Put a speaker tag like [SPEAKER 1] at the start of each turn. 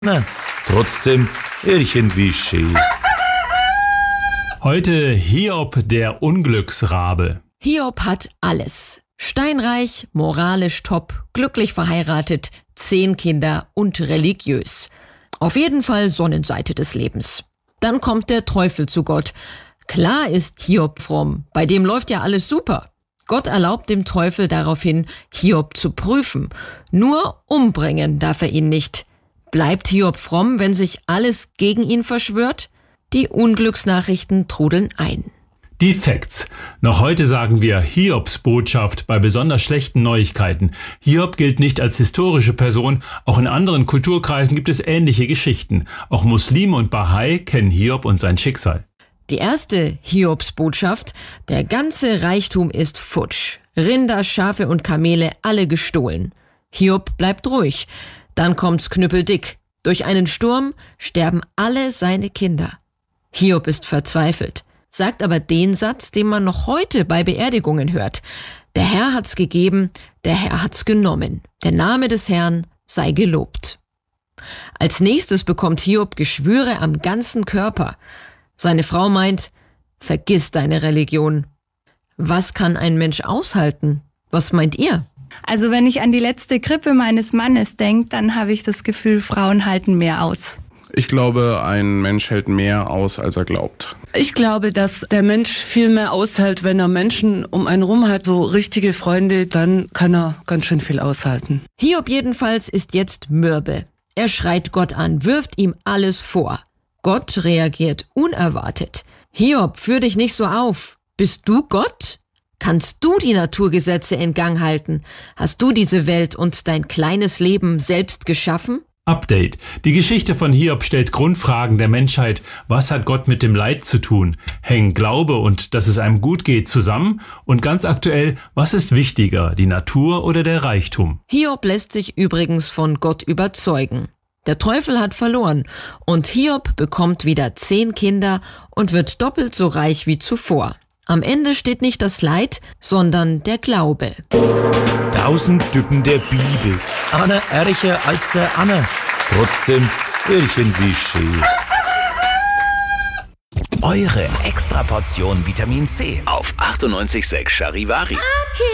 [SPEAKER 1] Na, trotzdem irgendwie schön.
[SPEAKER 2] Heute Hiob, der Unglücksrabe.
[SPEAKER 3] Hiob hat alles. Steinreich, moralisch top, glücklich verheiratet, 10 Kinder und religiös. Auf jeden Fall Sonnenseite des Lebens. Dann kommt der Teufel zu Gott. Klar ist Hiob fromm, bei dem läuft ja alles super. Gott erlaubt dem Teufel daraufhin, Hiob zu prüfen. Nur umbringen darf er ihn nicht. Bleibt Hiob fromm, wenn sich alles gegen ihn verschwört? Die Unglücksnachrichten trudeln ein.
[SPEAKER 2] Die Facts. Noch heute sagen wir Hiobs Botschaft bei besonders schlechten Neuigkeiten. Hiob gilt nicht als historische Person. Auch in anderen Kulturkreisen gibt es ähnliche Geschichten. Auch Muslime und Bahai kennen Hiob und sein Schicksal.
[SPEAKER 3] Die erste Hiobs-Botschaft: Der ganze Reichtum ist futsch. Rinder, Schafe und Kamele alle gestohlen. Hiob bleibt ruhig. Dann kommt's knüppeldick. Durch einen Sturm sterben alle seine Kinder. Hiob ist verzweifelt, sagt aber den Satz, den man noch heute bei Beerdigungen hört. Der Herr hat's gegeben, der Herr hat's genommen. Der Name des Herrn sei gelobt. Als nächstes bekommt Hiob Geschwüre am ganzen Körper. Seine Frau meint, vergiss deine Religion. Was kann ein Mensch aushalten? Was meint ihr?
[SPEAKER 4] Also wenn ich an die letzte Grippe meines Mannes denke, dann habe ich das Gefühl, Frauen halten mehr aus.
[SPEAKER 5] Ich glaube, ein Mensch hält mehr aus, als er glaubt.
[SPEAKER 6] Ich glaube, dass der Mensch viel mehr aushält, wenn er Menschen um einen rum hat, so richtige Freunde, dann kann er ganz schön viel aushalten.
[SPEAKER 3] Hiob jedenfalls ist jetzt mürbe. Er schreit Gott an, wirft ihm alles vor. Gott reagiert unerwartet. Hiob, führ dich nicht so auf. Bist du Gott? Kannst du die Naturgesetze in Gang halten? Hast du diese Welt und dein kleines Leben selbst geschaffen?
[SPEAKER 2] Update. Die Geschichte von Hiob stellt Grundfragen der Menschheit. Was hat Gott mit dem Leid zu tun? Hängen Glaube und dass es einem gut geht zusammen? Und ganz aktuell, was ist wichtiger, die Natur oder der Reichtum?
[SPEAKER 3] Hiob lässt sich übrigens von Gott überzeugen. Der Teufel hat verloren und Hiob bekommt wieder 10 Kinder und wird doppelt so reich wie zuvor. Am Ende steht nicht das Leid, sondern der Glaube.
[SPEAKER 1] 1000 Typen der Bibel. Einer ärcher als der Anne. Trotzdem irgendwie schön.
[SPEAKER 7] Eure Extraportion Vitamin C auf 98,6 Charivari.
[SPEAKER 3] Okay.